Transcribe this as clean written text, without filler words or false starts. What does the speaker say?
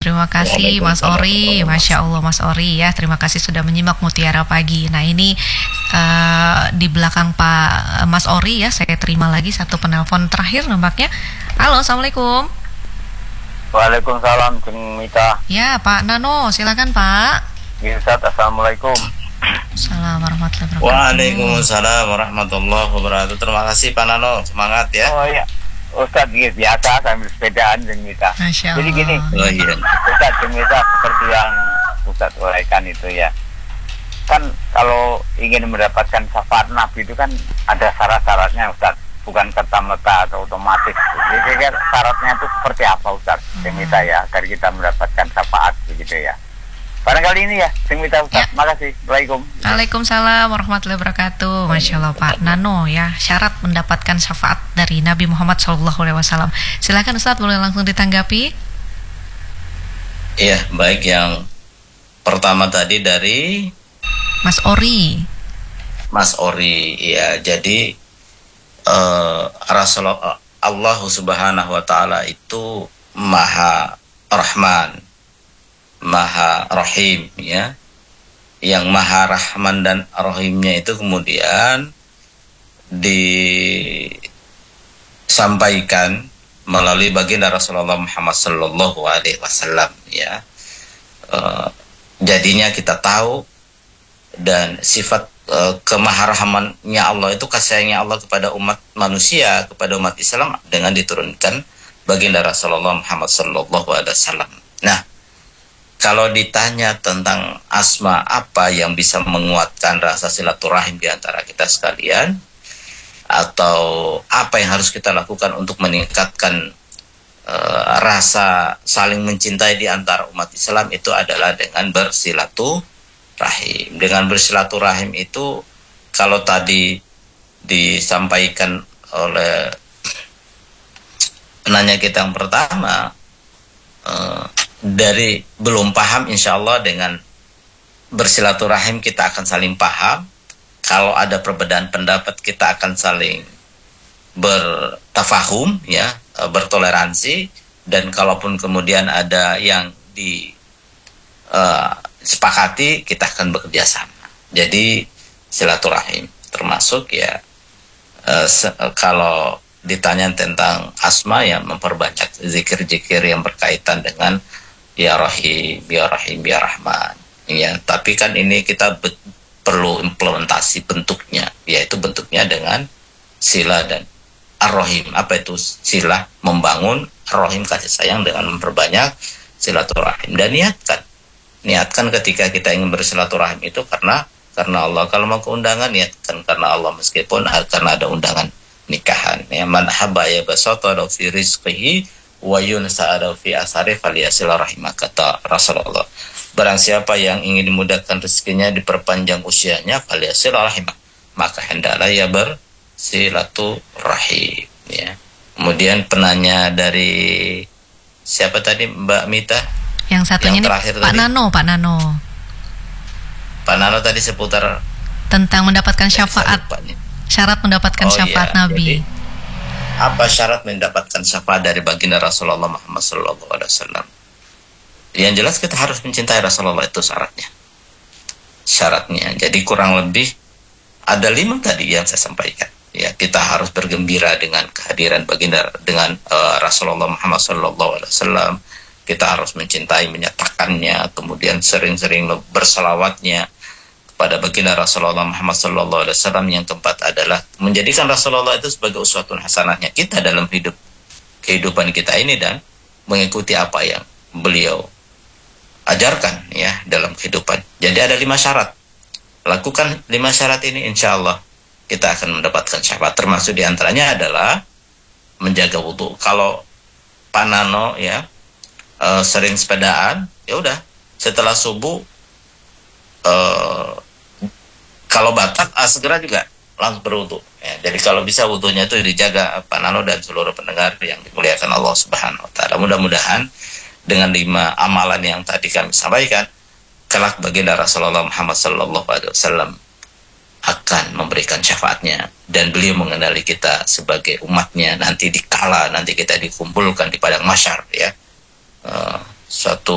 Terima kasih Mas Ori, Masya Allah Mas Ori ya. Terima kasih sudah menyimak Mutiara Pagi. Nah ini di belakang Pak Mas Ori ya, saya terima lagi satu penelpon terakhir nampaknya. Halo, Assalamualaikum. Waalaikumsalam, Ceng Mita. Ya Pak Nano, silakan Pak. Ya Ustaz, Assalamualaikum. Assalamualaikum warahmatullahi wabarakatuh. Waalaikumsalam warahmatullahi wabarakatuh. Terima kasih Pak Nano, semangat ya. Oh iya, Ustaz biasa sambil sepedaan Ceng Mita. Masya Allah. Jadi gini, Oh iya. Ustaz Ceng Mita, seperti yang Ustaz uraikan itu ya. Kan kalau ingin mendapatkan syafaat Nabi itu kan ada syarat-syaratnya Ustaz. Bukan serta-merta atau otomatis. Jadi syaratnya itu seperti apa Ustaz Ceng Mita ya, agar kita mendapatkan syafaat begitu ya. Barangkali ini ya, Ceng Mita Ustaz. Ya. Makasih. Waalaikumsalam. Waalaikumsalam warahmatullahi wabarakatuh. Masya Allah Pak Nano ya, syarat mendapatkan syafaat dari Nabi Muhammad SAW. Silakan Ustaz, boleh langsung ditanggapi. Iya, baik, yang pertama tadi dari Mas Ori. Mas Ori, ya. Jadi Rasulullah Allah Subhanahu wa taala itu Maha Rahman, Maha Rahim ya. Yang Maha Rahman dan Rahimnya itu kemudian disampaikan melalui baginda Rasulullah Muhammad sallallahu alaihi wasallam ya. Jadinya kita tahu dan sifat kemaharahmannya Allah itu, kasih sayangnya Allah kepada umat manusia, kepada umat Islam dengan diturunkan baginda Rasulullah Muhammad sallallahu alaihi wasallam. Nah, kalau ditanya tentang asma apa yang bisa menguatkan rasa silaturahim di antara kita sekalian, atau apa yang harus kita lakukan untuk meningkatkan rasa saling mencintai di antara umat Islam, itu adalah dengan bersilaturahim. Dengan bersilaturahim itu, kalau tadi disampaikan oleh penanya kita yang pertama, dari belum paham, insya Allah dengan bersilaturahim kita akan saling paham. Kalau ada perbedaan pendapat, kita akan saling bertafahum ya, bertoleransi. Dan kalaupun kemudian ada yang disepakati, kita akan bekerja sama. Jadi silaturahim termasuk ya, kalau ditanya tentang asma ya, memperbanyak zikir-zikir yang berkaitan dengan ya Rahim, ya Rahim, ya Rahman ya. Tapi kan ini kita perlu implementasi bentuknya, yaitu bentuknya dengan sila dan ar-Rahim. Apa itu sila? Membangun. Ar-Rahim kasih sayang dengan memperbanyak silaturahim. Dan niatkan ketika kita ingin bersilaturahim itu karena Allah. Kalau mau keundangan, niatkan karena Allah, meskipun karena ada undangan nikahan ya. Man habba ya basata fi rizqihi wa yunsa'ada fi asari falyasil rahimah, kata Rasulullah. Barang siapa yang ingin dimudahkan rezekinya, diperpanjang usianya, falyasil rahimah, maka hendaklah ia bersilaturahim ya. Kemudian penanya dari siapa tadi, Mbak Mita? Yang satunya yang ini Pak Nano. Pak Nano tadi seputar tentang mendapatkan syafaat. Syarat mendapatkan syafaat Nabi. Jadi, apa syarat mendapatkan syafaat dari baginda Rasulullah Muhammad sallallahu alaihi wasallam? Yang jelas kita harus mencintai Rasulullah, itu syaratnya. Jadi kurang lebih ada 5 tadi yang saya sampaikan. Ya, kita harus bergembira dengan kehadiran baginda, dengan Rasulullah Muhammad sallallahu alaihi wasallam. Kita harus mencintai, menyatakannya, kemudian sering-sering berselawatnya pada baginda Rasulullah Muhammad sallallahu alaihi wasallam. Yang keempat adalah menjadikan Rasulullah itu sebagai uswatun hasanahnya kita dalam kehidupan kita ini, dan mengikuti apa yang beliau ajarkan ya dalam kehidupan. Jadi ada 5 syarat. Lakukan 5 syarat ini, insya Allah kita akan mendapatkan syafaat. Termasuk diantaranya adalah menjaga wudhu. Kalau Pak Nano ya sering sepedaan, ya udah setelah subuh, kalau batak segera juga langsung berwudu ya. Jadi kalau bisa wudunya itu dijaga, Pak Nano dan seluruh pendengar yang dimuliakan Allah Subhanahu wa taala. Mudah-mudahan dengan 5 amalan yang tadi kami sampaikan, kelak baginda Rasulullah Muhammad sallallahu alaihi wasallam akan memberikan syafaatnya, dan beliau mengenali kita sebagai umatnya nanti dikala nanti kita dikumpulkan di padang mahsyar ya. Suatu